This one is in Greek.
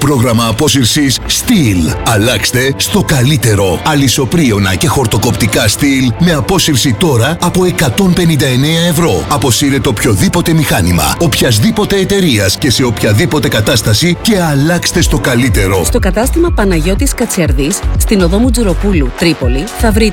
πρόγραμμα απόσυρσης Stihl. Αλλάξτε στο καλύτερο. Αλυσοπρίωνα και χορτοκοπτικά Stihl με απόσυρση τώρα από 159 ευρώ. Αποσύρετε οποιοδήποτε μηχάνημα, οποιασδήποτε εταιρείας και σε οποιαδήποτε κατάσταση και αλλάξτε στο καλύτερο. Στο κατάστημα Παναγιώτης Κατσιαρδής, στην οδό Μουτζουροπούλου, Τρίπολη, θα βρείτε